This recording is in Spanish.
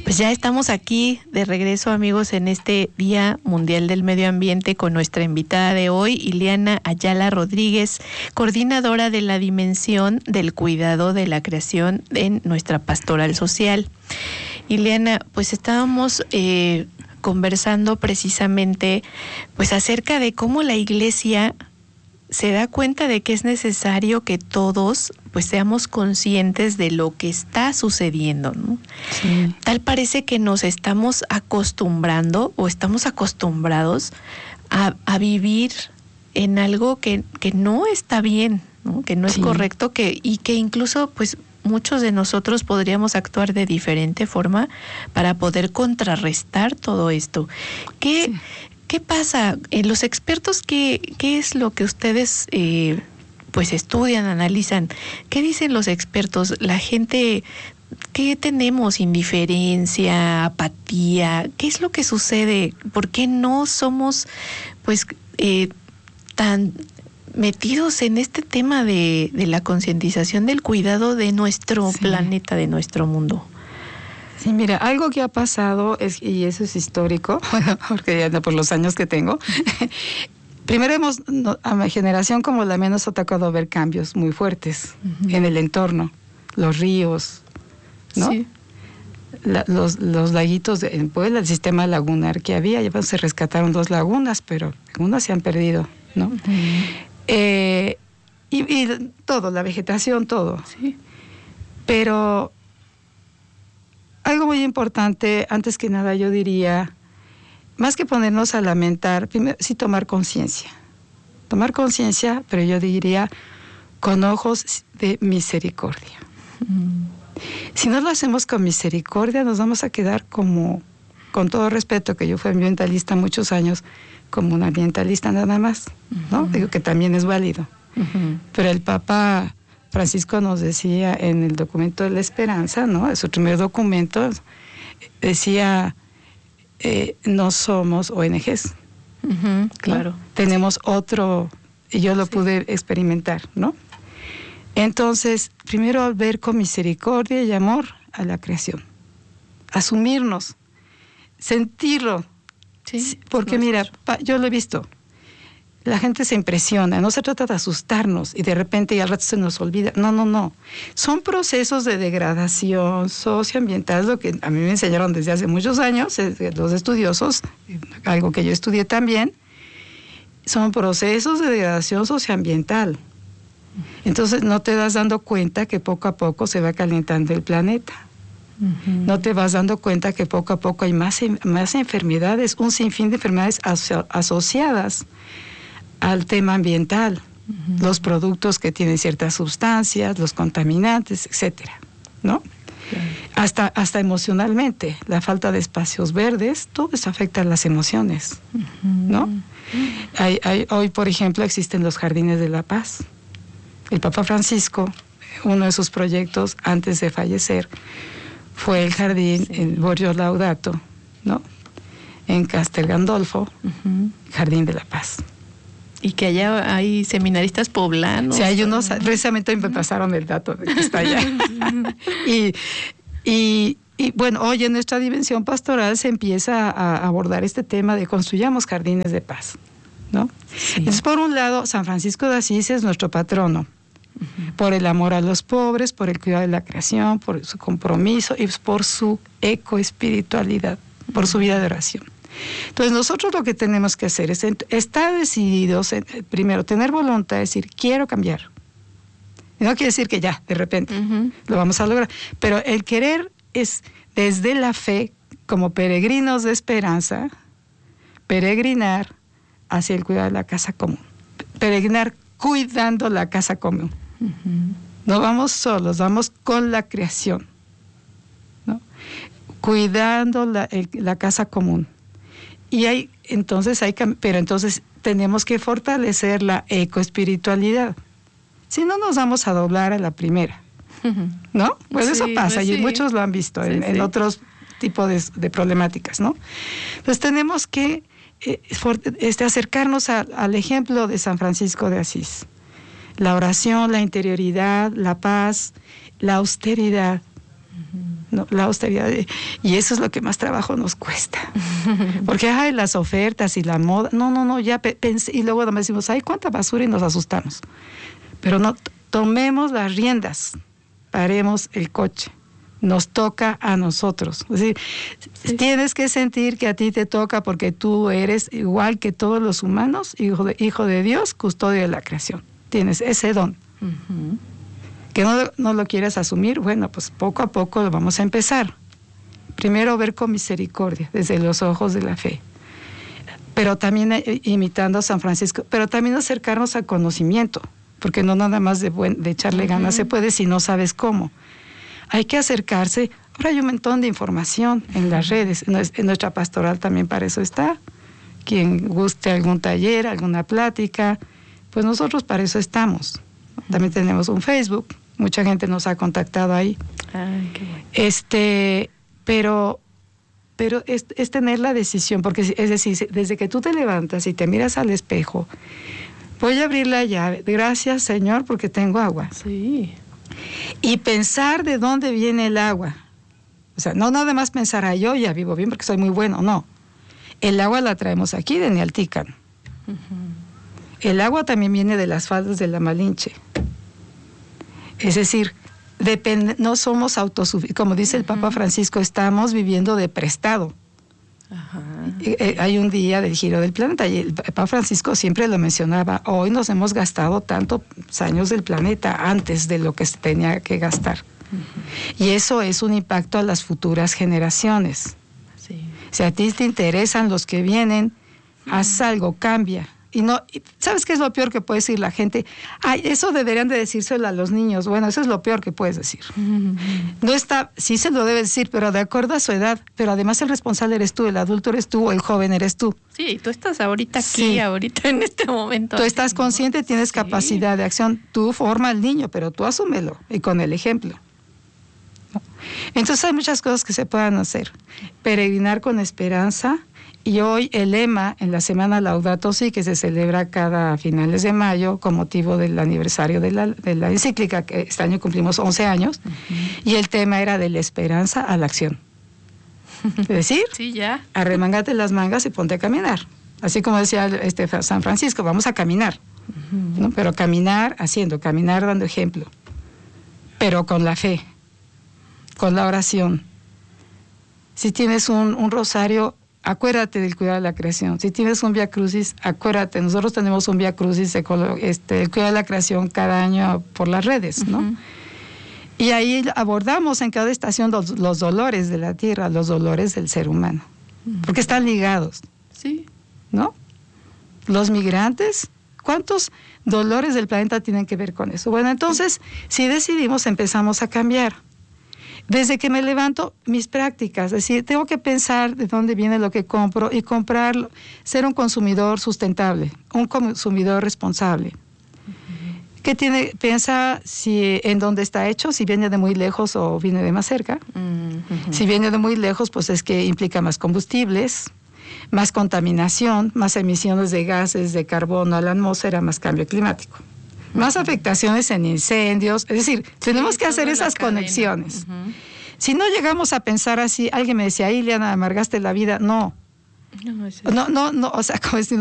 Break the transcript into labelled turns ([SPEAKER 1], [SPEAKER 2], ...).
[SPEAKER 1] Pues ya estamos aquí de regreso, amigos, en este Día Mundial del Medio Ambiente con nuestra invitada de hoy, Ileana Ayala Rodríguez, coordinadora de la Dimensión del Cuidado de la Creación en nuestra Pastoral Social. Ileana, pues estábamos conversando precisamente pues acerca de cómo la Iglesia se da cuenta de que es necesario que todos pues seamos conscientes de lo que está sucediendo, ¿no? Sí. Tal parece que nos estamos acostumbrando o estamos acostumbrados a vivir en algo que no está bien, ¿no? Que no es correcto, y que incluso pues muchos de nosotros podríamos actuar de diferente forma para poder contrarrestar todo esto. ¿Qué pasa? Los expertos, ¿qué es lo que ustedes pues estudian, analizan? ¿Qué dicen los expertos? La gente, ¿qué tenemos? Indiferencia, apatía. ¿Qué es lo que sucede? ¿Por qué no somos pues tan metidos en este tema de la concientización del cuidado de nuestro planeta, de nuestro mundo?
[SPEAKER 2] Sí, mira, algo que ha pasado, y eso es histórico, porque ya por los años que tengo, primero a mi generación como la mía nos ha tocado ver cambios muy fuertes en el entorno, los ríos, ¿no? Sí. Los laguitos en Puebla, el sistema lagunar que había, ya se rescataron 2 lagunas, pero algunas se han perdido, ¿no? Y todo, la vegetación, todo. Sí. Pero algo muy importante, antes que nada yo diría, más que ponernos a lamentar, primero sí tomar conciencia. Tomar conciencia, pero yo diría con ojos de misericordia. Si no lo hacemos con misericordia, nos vamos a quedar como, con todo respeto, que yo fui ambientalista muchos años, como un ambientalista nada más, ¿no? Digo que también es válido. Pero el Papa Francisco nos decía en el documento de la esperanza, ¿no? Es su primer documento, decía, no somos ONGs. Claro. ¿No? Tenemos otro, y yo lo pude experimentar, ¿no? Entonces, primero ver con misericordia y amor a la creación. Asumirnos, sentirlo. Sí, porque mira, yo lo he visto. La gente se impresiona, no se trata de asustarnos y de repente y al rato se nos olvida. No. Son procesos de degradación socioambiental, lo que a mí me enseñaron desde hace muchos años, los estudiosos, algo que yo estudié también, son procesos de degradación socioambiental. Entonces no te das dando cuenta que poco a poco se va calentando el planeta. No te vas dando cuenta que poco a poco hay más enfermedades, un sinfín de enfermedades asociadas al tema ambiental, los productos que tienen ciertas sustancias, los contaminantes, etcétera, ¿no? Hasta emocionalmente, la falta de espacios verdes, todo eso afecta a las emociones, ¿no? Hoy, por ejemplo, existen los jardines de la paz. El Papa Francisco, uno de sus proyectos antes de fallecer, fue el jardín en Borgio Laudato, ¿no? En Castel Gandolfo, Jardín de la Paz.
[SPEAKER 1] Y que allá hay seminaristas poblanos.
[SPEAKER 2] Sí, hay unos, precisamente me pasaron el dato de que está allá. y bueno, hoy en nuestra dimensión pastoral se empieza a abordar este tema de construyamos jardines de paz, ¿no? Sí. Entonces, por un lado, San Francisco de Asís es nuestro patrono, por el amor a los pobres, por el cuidado de la creación, por su compromiso y por su ecoespiritualidad, por su vida de oración. Entonces nosotros lo que tenemos que hacer es estar decididos, primero tener voluntad de decir, quiero cambiar. Y no quiere decir que ya, de repente, lo vamos a lograr, pero el querer es desde la fe, como peregrinos de esperanza, peregrinar hacia el cuidado de la casa común, peregrinar cuidando la casa común. No vamos solos, vamos con la creación, ¿no? Cuidando la casa común. Y entonces tenemos que fortalecer la ecoespiritualidad. Si no, nos vamos a doblar a la primera, ¿no? Pues sí, eso pasa, y muchos lo han visto en otros tipos de problemáticas, ¿no? Entonces tenemos que acercarnos al ejemplo de San Francisco de Asís. La oración, la interioridad, la paz, la austeridad, No, la austeridad, y eso es lo que más trabajo nos cuesta. Porque hay las ofertas y la moda. No, ya pensé, y luego me decimos, ay, cuánta basura, y nos asustamos. Pero no, tomemos las riendas, paremos el coche. Nos toca a nosotros. Es decir, tienes que sentir que a ti te toca porque tú eres igual que todos los humanos, hijo de Dios, custodio de la creación. Tienes ese don. Que no lo quieras asumir, bueno, pues poco a poco lo vamos a empezar. Primero ver con misericordia, desde los ojos de la fe. Pero también imitando a San Francisco, pero también acercarnos al conocimiento, porque no nada más de echarle ganas se puede si no sabes cómo. Hay que acercarse. Ahora hay un montón de información en las redes. En nuestra pastoral también para eso está. Quien guste algún taller, alguna plática, pues nosotros para eso estamos. También tenemos un Facebook. Mucha gente nos ha contactado ahí. Qué bueno. Pero es tener la decisión, porque es decir, desde que tú te levantas y te miras al espejo, voy a abrir la llave. Gracias, Señor, porque tengo agua.
[SPEAKER 1] Sí.
[SPEAKER 2] Y pensar de dónde viene el agua. O sea, no nada más pensar, yo ya vivo bien porque soy muy bueno, no. El agua la traemos aquí de Nealtican. El agua también viene de las faldas de la Malinche. Es decir, no somos autosuficientes. Como dice el Papa Francisco, estamos viviendo de prestado. Hay un día del giro del planeta y el Papa Francisco siempre lo mencionaba. Hoy nos hemos gastado tantos años del planeta antes de lo que se tenía que gastar. Y eso es un impacto a las futuras generaciones. Sí. Si a ti te interesan los que vienen, haz algo, cambia. Y no, ¿sabes qué es lo peor que puede decir la gente? Ay, eso deberían de decírselo a los niños. Bueno, eso es lo peor que puedes decir. No está, sí se lo debe decir, pero de acuerdo a su edad. Pero además el responsable eres tú, el adulto eres tú, o el joven eres tú.
[SPEAKER 1] Sí, tú estás ahorita aquí, ahorita en este momento.
[SPEAKER 2] Tú estás consciente, tienes capacidad de acción. Tú forma al niño, pero tú asúmelo, y con el ejemplo. ¿No? Entonces hay muchas cosas que se puedan hacer. Peregrinar con esperanza. Y hoy el lema en la Semana Laudato Si, que se celebra cada finales de mayo con motivo del aniversario de la encíclica, que este año cumplimos 11 años, y el tema era de la esperanza a la acción. Es decir,
[SPEAKER 1] sí, ya.
[SPEAKER 2] Arremángate las mangas y ponte a caminar. Así como decía San Francisco, vamos a caminar. ¿No? Pero caminar haciendo, caminar dando ejemplo. Pero con la fe, con la oración. Si tienes un rosario, acuérdate del cuidado de la creación. Si tienes un Vía Crucis, acuérdate. Nosotros tenemos un Vía Crucis el cuidado de la creación cada año por las redes, ¿no? Y ahí abordamos en cada estación los dolores de la tierra, los dolores del ser humano, porque están ligados.
[SPEAKER 1] Sí.
[SPEAKER 2] ¿No? Los migrantes, ¿cuántos dolores del planeta tienen que ver con eso? Bueno, entonces, si decidimos, empezamos a cambiar. Desde que me levanto, mis prácticas, es decir, tengo que pensar de dónde viene lo que compro y comprarlo, ser un consumidor sustentable, un consumidor responsable. ¿Qué tiene? Piensa si en dónde está hecho, si viene de muy lejos o viene de más cerca. Si viene de muy lejos, pues es que implica más combustibles, más contaminación, más emisiones de gases de carbono a la atmósfera, más cambio climático. Más afectaciones en incendios, es decir, tenemos que hacer esas conexiones. Si no llegamos a pensar así, alguien me decía, Ileana, amargaste la vida, no, o sea, como si